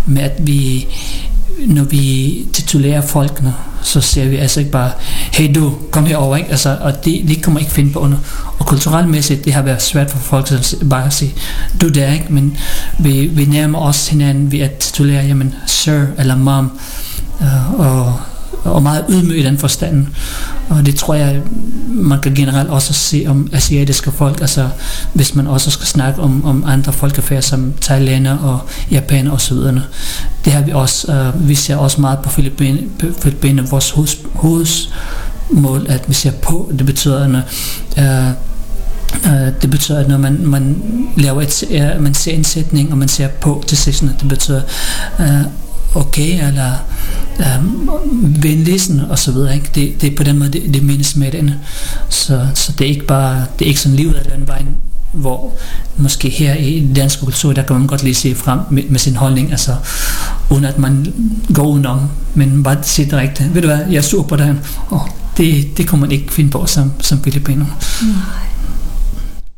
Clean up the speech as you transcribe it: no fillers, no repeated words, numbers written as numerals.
med at vi, når vi titulerer folkene, så ser vi altså ikke bare, hey du, kom herover, ikke? Altså, og det kommer ikke finde på under. Og kulturelmæssigt, det har været svært for folk at bare at sige, du der, ikke? Men vi nærmer os hinanden ved at titulere, jamen, sir eller mom, og meget ydmyg i den forstand. Og det tror jeg, man kan generelt også se om asiatiske folk, altså hvis man også skal snakke om andre folkefærd som thailander og japaner og så videre. Det har vi også, vi ser også meget på Filippinerne, vores hovedmål, at vi ser på, det betyder, at når man laver man ser en sætning, og man ser på til sektionen, det betyder okay, eller venligsen og så videre, ikke? Det er på den måde, det menes med den. Så det er ikke bare, det er ikke sådan livet af den vejen, hvor måske her i den danske kultur, der kan man godt lige se frem med sin holdning, altså uden at man går udenom, men bare sige det rigtigt. Ved du hvad, jeg er sur på det her. Det kunne man ikke finde på som filipiner.